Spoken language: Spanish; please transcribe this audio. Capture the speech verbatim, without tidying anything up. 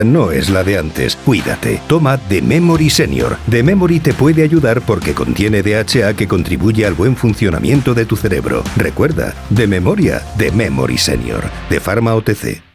no es la de antes. Cuídate. Toma The Memory Senior. The Memory te puede ayudar porque contiene D H A que contribuye al buen funcionamiento de tu cerebro. Recuerda, de memoria, The Memory Senior. De Pharma O T C.